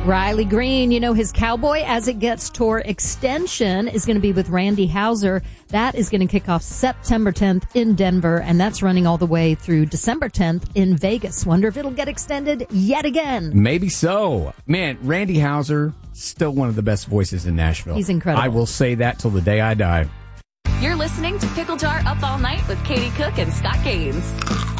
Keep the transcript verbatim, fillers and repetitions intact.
Riley Green, you know, his Cowboy As It Gets tour extension is going to be with Randy Houser. That is going to kick off September tenth in Denver, and that's running all the way through December tenth in Vegas. Wonder if it'll get extended yet again. Maybe so. Man, Randy Houser, still one of the best voices in Nashville. He's incredible. I will say that till the day I die. You're listening to Pickle Jar Up All Night with Katie Cook and Scott Gaines.